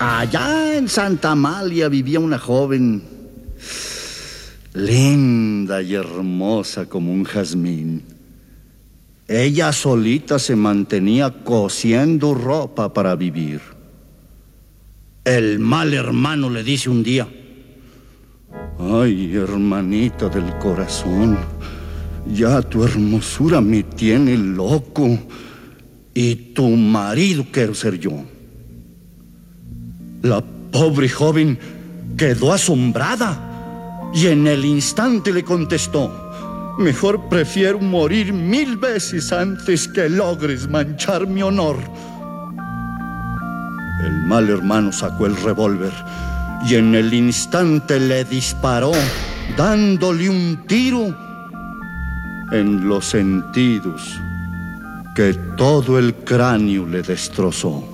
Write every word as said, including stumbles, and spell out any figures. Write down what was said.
Allá en Santa Amalia vivía una joven, linda y hermosa como un jazmín. Ella solita se mantenía cosiendo ropa para vivir. El mal hermano le dice un día: ay, hermanita del corazón, ya tu hermosura me tiene loco, y tu marido quiero ser yo. La pobre joven quedó asombrada y en el instante le contestó: mejor prefiero morir mil veces antes que logres manchar mi honor. El mal hermano sacó el revólver y en el instante le disparó, dándole un tiro en los sentidos que todo el cráneo le destrozó.